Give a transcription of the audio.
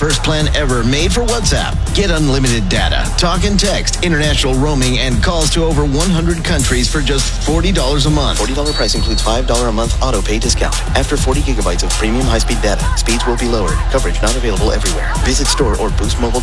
first plan ever made for WhatsApp. Get unlimited data, talk and text, international roaming, and calls to over 100 countries for just $40 a month. $40 price includes $5 a month auto pay discount. After 40 gigabytes of premium high-speed data, speeds will be lowered. Coverage not available everywhere. Visit store or boostmobile.com.